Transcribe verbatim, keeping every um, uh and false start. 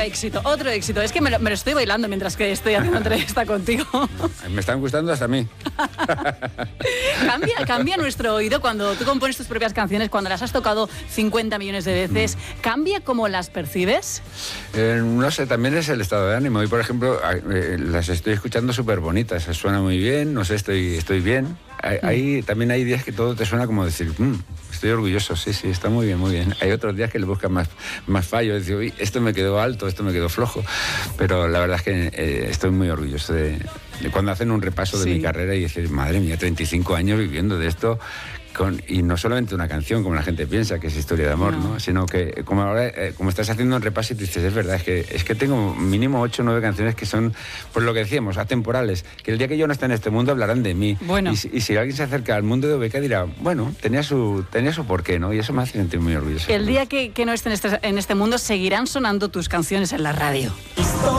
éxito, otro éxito. Es que me lo, me lo estoy bailando mientras que estoy haciendo entrevista contigo. Me están gustando hasta a mí. cambia, cambia nuestro oído cuando tú compones tus propias canciones, cuando las has tocado cincuenta millones de veces. Mm. ¿Cambia cómo las percibes? Eh, no sé, también es el estado de ánimo. Hoy, por ejemplo, eh, las estoy escuchando súper bonitas. Suena muy bien, no sé, estoy, estoy bien. Hay, mm. hay, también hay días que todo te suena como decir, mmm, estoy orgulloso, sí, sí, está muy bien, muy bien. Hay otros días que le buscan más, más fallos, decir, uy, esto me quedó alto, esto me quedó flojo. Pero la verdad es que eh, estoy muy orgulloso de, de cuando hacen un repaso de sí. mi carrera y decir, madre mía, treinta y cinco años viviendo de esto. Con, y no solamente una canción, como la gente piensa, que es historia de amor, no. ¿no? Sino que como ahora, eh, como estás haciendo un repaso y te dices, es verdad, es que, es que tengo mínimo ocho o nueve canciones que son, por lo que decíamos, atemporales, que el día que yo no esté en este mundo hablarán de mí. Bueno. Y, y si alguien se acerca al mundo de Obeca dirá, bueno, tenía su, tenía su porqué, ¿no? Y eso me hace sentir muy orgulloso. El día que, que no esté en este, en este mundo seguirán sonando tus canciones en la radio.